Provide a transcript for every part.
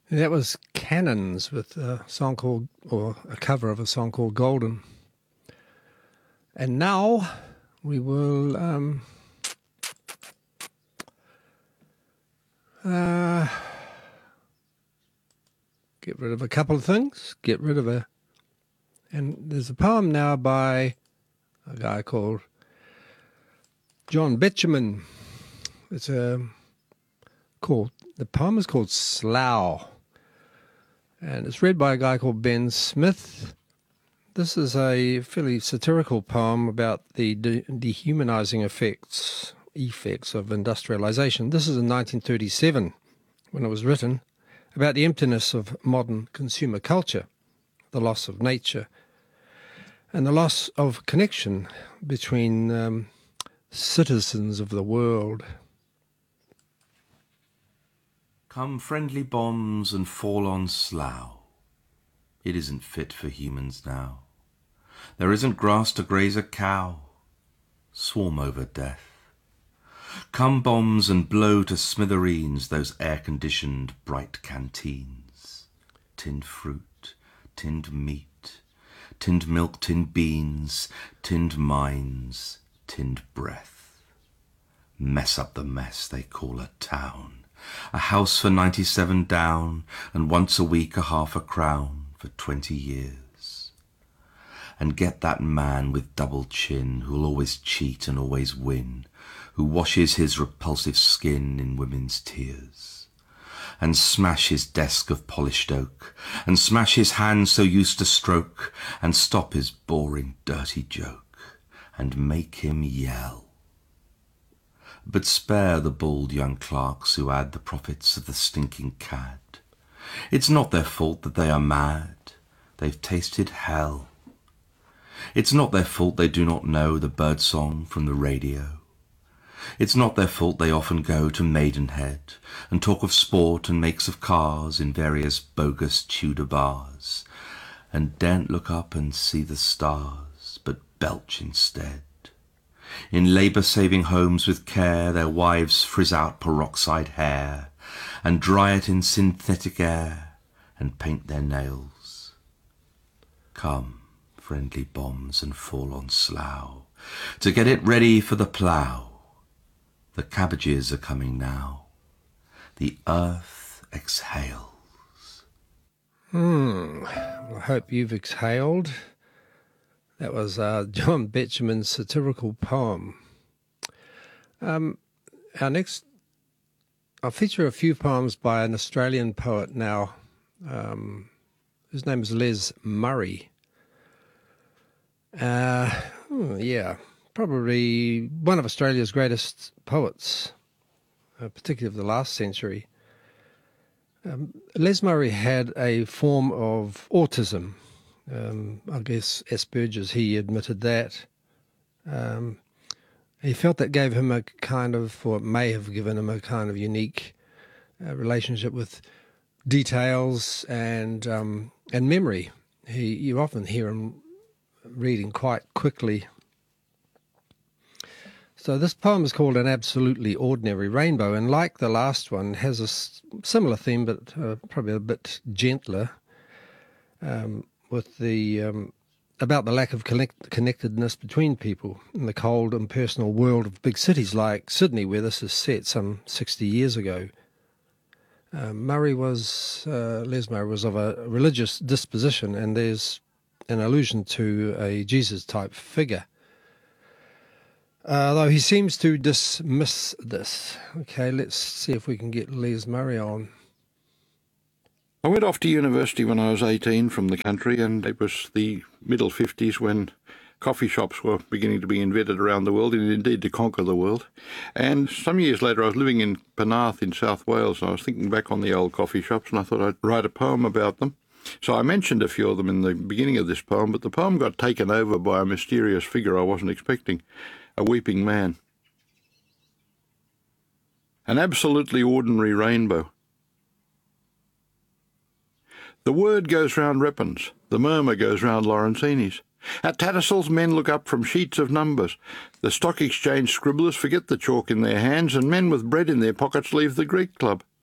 That was Cannons with a song called, or a cover of a song called Golden. And now we will get rid of a couple of things. And there's a poem now by a guy called John Betjeman. The poem is called Slough, and it's read by a guy called Ben Smith. This is a fairly satirical poem about the dehumanizing effects of industrialization. This is in 1937 when it was written, about the emptiness of modern consumer culture, the loss of nature, and the loss of connection between citizens of the world. Come friendly bombs and fall on Slough. It isn't fit for humans now. There isn't grass to graze a cow. Swarm over death. Come bombs and blow to smithereens those air-conditioned bright canteens. Tinned fruit, tinned meat, tinned milk, tinned beans, tinned mines, tinned breath. Mess up the mess they call a town. A house for 97 down, and once a week a half a crown for 20 years. And get that man with double chin who'll always cheat and always win, who washes his repulsive skin in women's tears. And smash his desk of polished oak, and smash his hand so used to stroke, and stop his boring dirty joke, and make him yell. But spare the bald young clerks who add the profits of the stinking cad. It's not their fault that they are mad. They've tasted hell. It's not their fault they do not know the birdsong from the radio. It's not their fault they often go to Maidenhead and talk of sport and makes of cars in various bogus Tudor bars, and daren't look up and see the stars, but belch instead. In labour-saving homes with care, their wives frizz out peroxide hair, and dry it in synthetic air, and paint their nails. Come, friendly bombs, and fall on Slough, to get it ready for the plough. The cabbages are coming now. The earth exhales. I hope you've exhaled. That was John Betjeman's satirical poem. I'll feature a few poems by an Australian poet now. His name is Les Murray. Probably one of Australia's greatest poets, particularly of the last century. Les Murray had a form of autism. I guess Asperger's, he admitted that. He felt that gave him may have given him a kind of unique relationship with details and memory. You often hear him reading quite quickly. So this poem is called An Absolutely Ordinary Rainbow, and like the last one, has a similar theme, but probably a bit gentler. With about the lack of connectedness between people in the cold, impersonal world of big cities like Sydney, where this is set some 60 years ago. Les Murray was of a religious disposition, and there's an allusion to a Jesus-type figure. Though he seems to dismiss this. Okay, let's see if we can get Les Murray on. I went off to university when I was 18 from the country, and it was the middle 50s when coffee shops were beginning to be invented around the world, and indeed to conquer the world. And some years later I was living in Penarth in South Wales, and I was thinking back on the old coffee shops, and I thought I'd write a poem about them. So I mentioned a few of them in the beginning of this poem, but the poem got taken over by a mysterious figure I wasn't expecting, a weeping man. An absolutely ordinary rainbow. The word goes round Reppin's, the murmur goes round Lawrencini's. At Tattersalls men look up from sheets of numbers. The Stock Exchange scribblers forget the chalk in their hands, and men with bread in their pockets leave the Greek Club.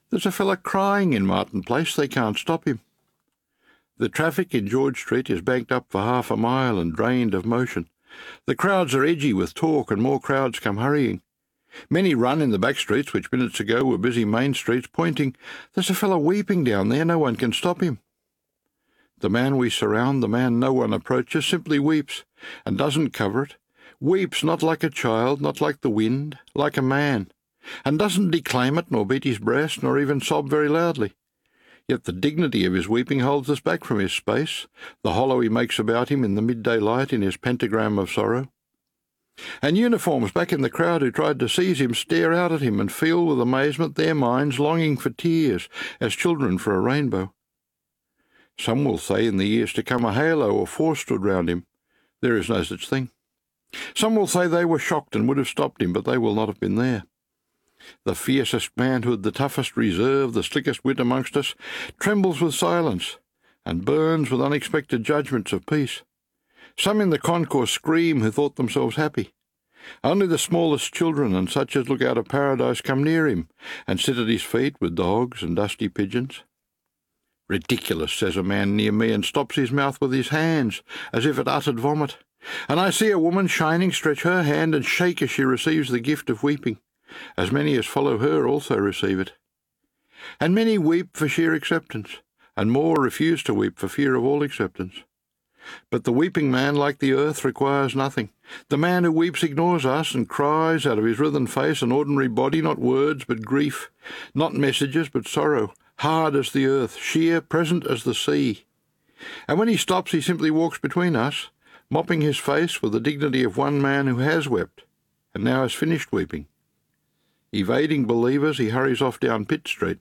There's a fella crying in Martin Place. They can't stop him. The traffic in George Street is banked up for half a mile and drained of motion. The crowds are edgy with talk, and more crowds come hurrying. Many run in the back streets, which minutes ago were busy main streets, pointing. There's a fellow weeping down there. No one can stop him. The man we surround, the man no one approaches, simply weeps, and doesn't cover it. Weeps not like a child, not like the wind, like a man, and doesn't declaim it, nor beat his breast, nor even sob very loudly. Yet the dignity of his weeping holds us back from his space, the hollow he makes about him in the midday light in his pentagram of sorrow. And uniforms back in the crowd who tried to seize him stare out at him and feel with amazement, their minds longing for tears, as children for a rainbow. Some will say in the years to come a halo or force stood round him. There is no such thing. Some will say they were shocked and would have stopped him, but they will not have been there. The fiercest manhood, the toughest reserve, the slickest wit amongst us, trembles with silence and burns with unexpected judgments of peace. Some in the concourse scream who thought themselves happy. Only the smallest children and such as look out of paradise come near him and sit at his feet with dogs and dusty pigeons. Ridiculous, says a man near me, and stops his mouth with his hands as if it uttered vomit. And I see a woman shining stretch her hand and shake as she receives the gift of weeping. As many as follow her also receive it. And many weep for sheer acceptance, and more refuse to weep for fear of all acceptance. But the weeping man, like the earth, requires nothing. The man who weeps ignores us and cries out of his writhen face an ordinary body, not words but grief, not messages but sorrow, hard as the earth, sheer, present as the sea. And when he stops, he simply walks between us, mopping his face with the dignity of one man who has wept, and now has finished weeping. Evading believers, he hurries off down Pitt Street.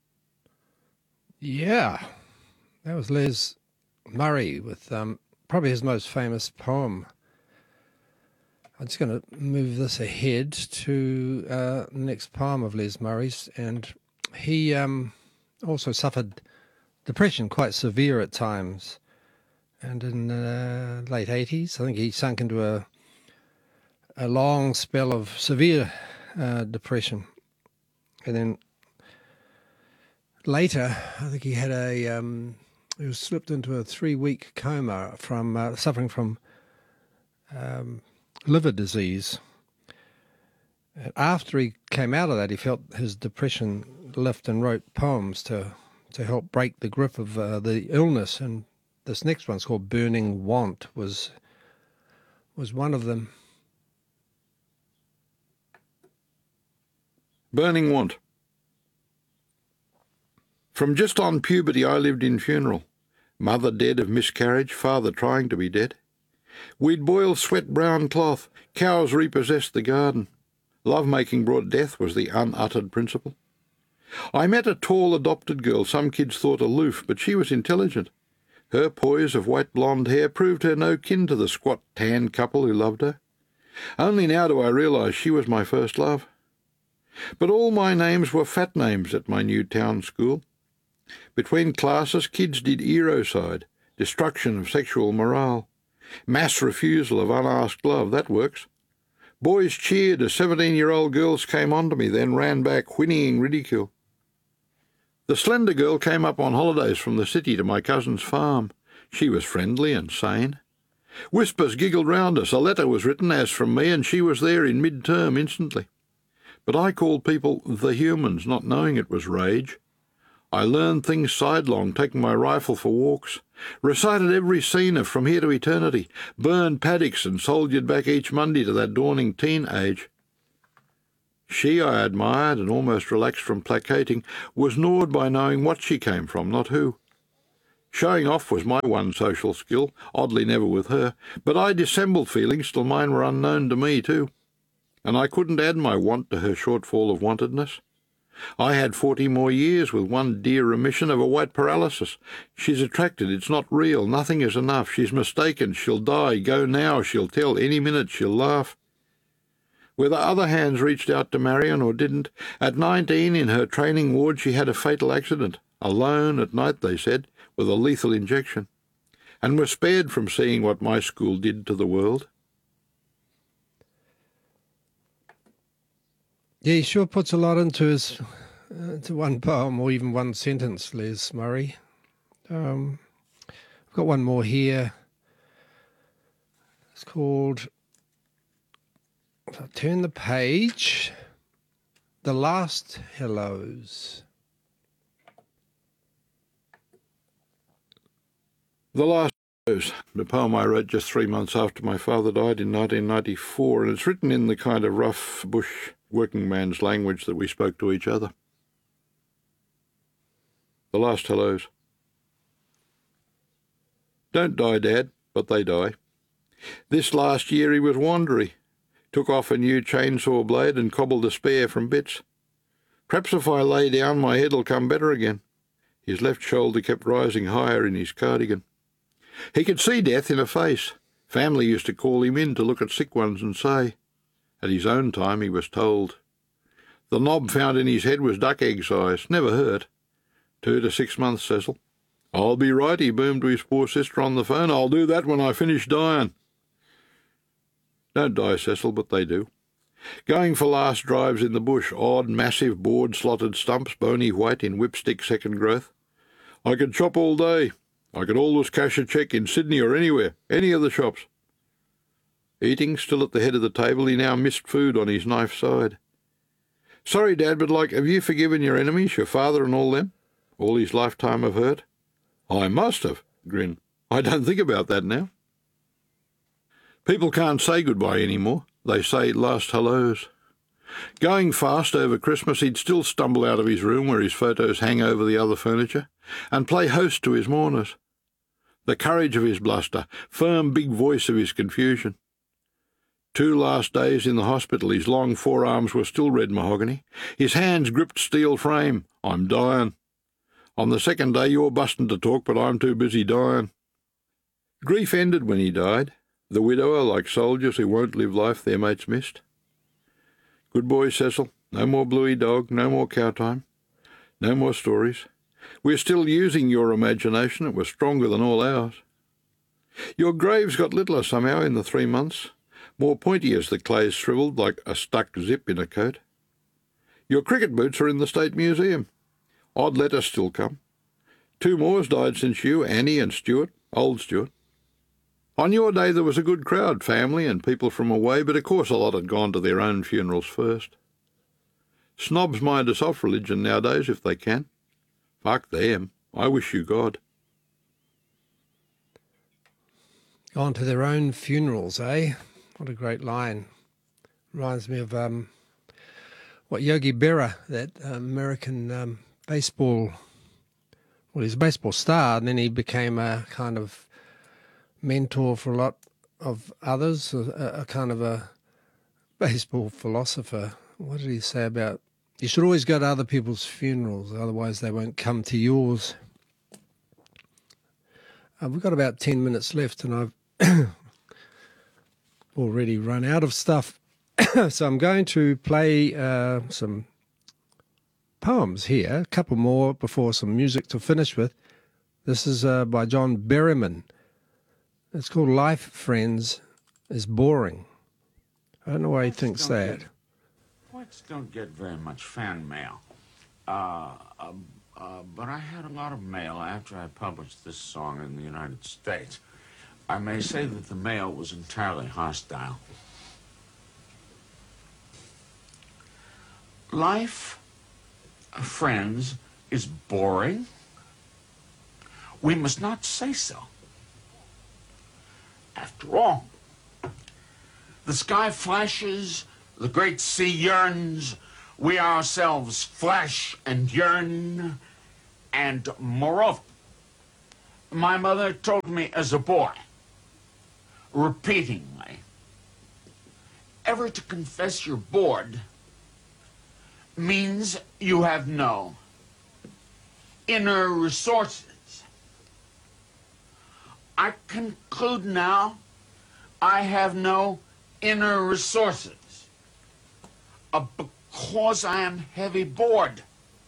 Yeah, that was Les Murray with probably his most famous poem. I'm just going to move this ahead to the next poem of Les Murray's, and he also suffered depression, quite severe at times. And in the late 80s, I think he sunk into a long spell of severe depression. And then later, I think he had he was slipped into a 3-week coma from suffering from liver disease. And after he came out of that, he felt his depression lift and wrote poems to help break the grip of the illness. And this next one's called Burning Want, was one of them. Burning Want. From just on puberty I lived in funeral. Mother dead of miscarriage, father trying to be dead. We'd boil sweat-brown cloth, cows repossessed the garden. Love-making brought death was the unuttered principle. I met a tall adopted girl some kids thought aloof, but she was intelligent. Her poise of white blonde hair proved her no kin to the squat tan couple who loved her. Only now do I realise she was my first love. But all my names were fat names at my new town school. Between classes, kids did erocide, destruction of sexual morale, mass refusal of unasked love. That works. Boys cheered as 17-year-old girls came on to me, then ran back, whinnying ridicule. The slender girl came up on holidays from the city to my cousin's farm. She was friendly and sane. Whispers giggled round us. A letter was written as from me, and she was there in mid-term instantly. But I called people the humans, not knowing it was rage. I learned things sidelong, taking my rifle for walks, recited every scene of From Here to Eternity, burned paddocks and soldiered back each Monday to that dawning teen age. She I admired and almost relaxed from placating, was gnawed by knowing what she came from, not who. Showing off was my one social skill, oddly never with her, but I dissembled feelings till mine were unknown to me too. And I couldn't add my want to her shortfall of wantedness. I had 40 more years with one dear remission of a white paralysis. She's attracted, it's not real, nothing is enough, she's mistaken, she'll die, go now, she'll tell, any minute she'll laugh. Whether other hands reached out to Marion or didn't, at 19 in her training ward she had a fatal accident, alone at night, they said, with a lethal injection, and was spared from seeing what my school did to the world. Yeah, he sure puts a lot into his to one poem or even one sentence, Les Murray. I've got one more here. It's called, if I turn the page, The Last Hellos. The Last Hellos, the poem I wrote just 3 months after my father died in 1994, and it's written in the kind of rough bush working man's language that we spoke to each other. The Last Hellos. Don't die, Dad, but they die. This last year he was wandery, took off a new chainsaw blade and cobbled a spare from bits. Perhaps if I lay down my head'll come better again. His left shoulder kept rising higher in his cardigan. He could see death in a face. Family used to call him in to look at sick ones and say, at his own time he was told, the knob found in his head was duck egg size, never hurt. 2 to 6 months, Cecil. I'll be right, he boomed to his poor sister on the phone. I'll do that when I finish dying. Don't die, Cecil, but they do. Going for last drives in the bush, odd, massive, board-slotted stumps, bony white in whipstick second growth. I could chop all day. I could always cash a cheque in Sydney or anywhere, any of the shops. Eating, still at the head of the table, he now missed food on his knife side. Sorry, Dad, but have you forgiven your enemies, your father and all them? All his lifetime of hurt? I must have, grin. I don't think about that now. People can't say goodbye anymore. They say last hellos. Going fast over Christmas, he'd still stumble out of his room where his photos hang over the other furniture and play host to his mourners. The courage of his bluster, firm big voice of his confusion. 2 last days in the hospital, his long forearms were still red mahogany. His hands gripped steel frame. I'm dying. On the second day, you're busting to talk, but I'm too busy dying. Grief ended when he died. The widower, like soldiers who won't live life their mates missed. Good boy, Cecil. No more Bluey dog, no more cow time. No more stories. We're still using your imagination. It was stronger than all ours. Your grave's got littler somehow in the 3 months. More pointy as the clay's shrivelled like a stuck zip in a coat. Your cricket boots are in the State Museum. Odd letters still come. 2 more's died since you, Annie and Stuart, old Stuart. On your day there was a good crowd, family and people from away, but of course a lot had gone to their own funerals first. Snobs mind us off religion nowadays if they can. Fuck them. I wish you God. Gone to their own funerals, eh? What a great line. Reminds me of what Yogi Berra, that American baseball, well, he's a baseball star, and then he became a kind of mentor for a lot of others, a kind of a baseball philosopher. What did he say about, you should always go to other people's funerals, otherwise they won't come to yours. We've got about 10 minutes left, and I've already run out of stuff. So I'm going to play some poems here, a couple more before some music to finish with. This is by John Berryman. It's called Life, Friends, is Boring. I don't know why he thinks that. Poets don't get very much fan mail. But I had a lot of mail after I published this song in the United States. I may say that the mail was entirely hostile. Life, friends, is boring. We must not say so. After all, the sky flashes, the great sea yearns, we ourselves flash and yearn, and moreover, my mother told me as a boy, repeatingly, ever to confess you're bored means you have no inner resources. I conclude now I have no inner resources because I am heavy bored.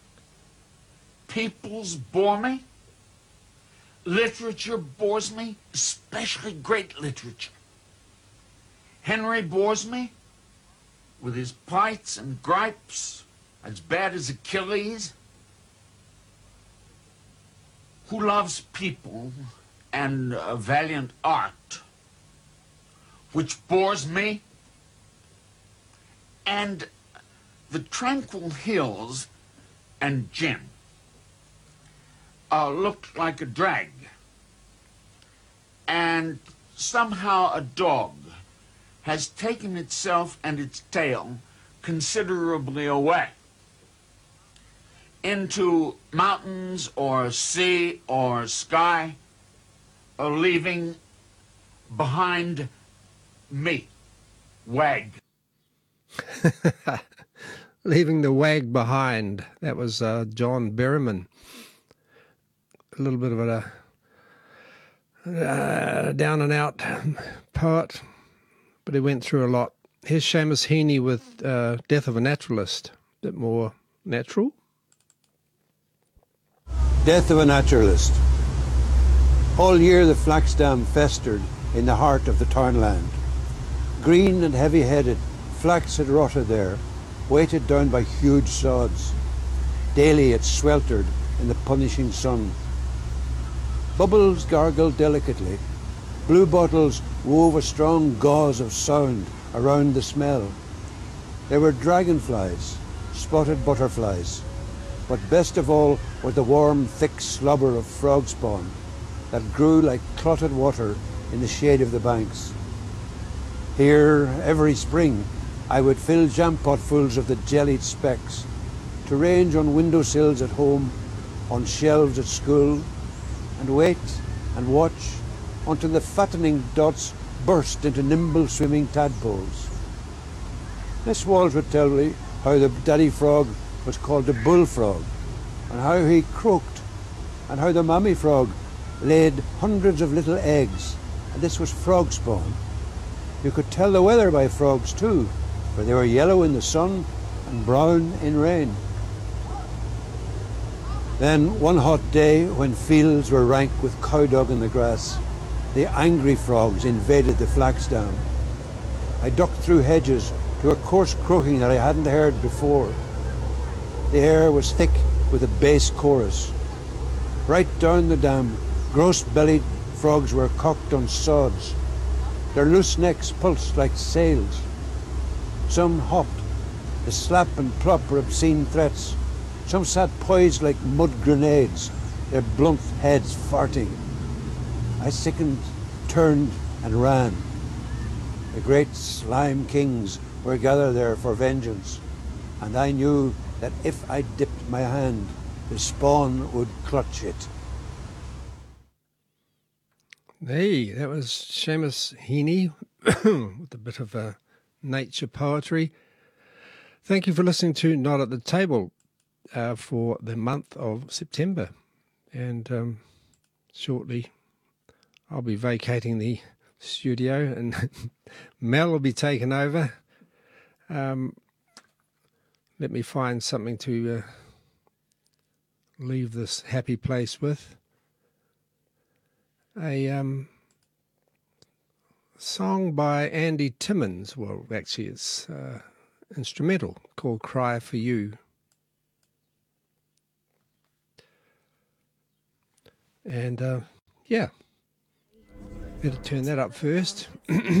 Peoples bore me. Literature bores me, especially great literature. Henry bores me with his plights and gripes. as bad as Achilles, who loves people and valiant art, which bores me, and the tranquil hills and gin looked like a drag, and somehow a dog has taken itself and its tail considerably away into mountains or sea or sky, leaving behind me, Wag. Leaving the wag behind. That was John Berryman. A little bit of a down and out poet, but he went through a lot. Here's Seamus Heaney with Death of a Naturalist. A bit more natural. Death of a Naturalist. All year the flaxdam festered in the heart of the townland. Green and heavy-headed, flax had rotted there, weighted down by huge sods. Daily it sweltered in the punishing sun. Bubbles gargled delicately. Blue bottles wove a strong gauze of sound around the smell. There were dragonflies, spotted butterflies, but best of all was the warm, thick slobber of frog spawn that grew like clotted water in the shade of the banks. Here, every spring, I would fill jampotfuls of the jellied specks to range on windowsills at home, on shelves at school, and wait and watch until the fattening dots burst into nimble swimming tadpoles. Miss Walsh would tell me how the daddy frog was called a bullfrog, and how he croaked, and how the mammy frog laid hundreds of little eggs, and this was frog spawn. You could tell the weather by frogs too, for they were yellow in the sun and brown in rain. Then one hot day, when fields were rank with cow dung in the grass, the angry frogs invaded the flaxdam. I ducked through hedges to a coarse croaking that I hadn't heard before. The air was thick with a bass chorus. Right down the dam, gross-bellied frogs were cocked on sods. Their loose necks pulsed like sails. Some hopped, the slap and plop were obscene threats. Some sat poised like mud grenades, their blunt heads farting. I sickened, turned, and ran. The great slime kings were gathered there for vengeance, and I knew that if I dipped my hand, the spawn would clutch it. Hey, that was Seamus Heaney with a bit of nature poetry. Thank you for listening to Not at the Table for the month of September. And shortly I'll be vacating the studio and Mel will be taking over. Let me find something to leave this happy place with. A song by Andy Timmins. Well, actually it's instrumental, called Cry for You. And yeah, better turn that up first.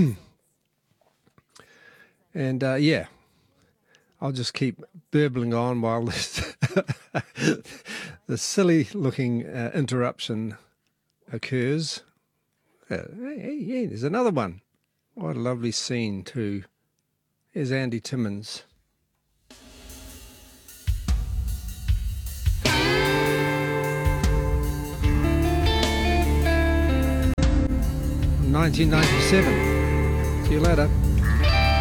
And yeah, I'll just keep burbling on while this the silly looking interruption occurs. Hey, there's another one. What a lovely scene too. Here's Andy Timmins. 1997. See you later.